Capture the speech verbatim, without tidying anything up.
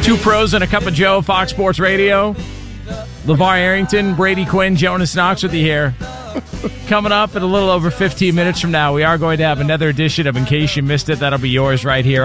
Two pros and a cup of Joe, Fox Sports Radio. LeVar Arrington, Brady Quinn, Jonas Knox with you here. Coming up in a little over fifteen minutes from now, we are going to have another edition of In Case You Missed It. That'll be yours right here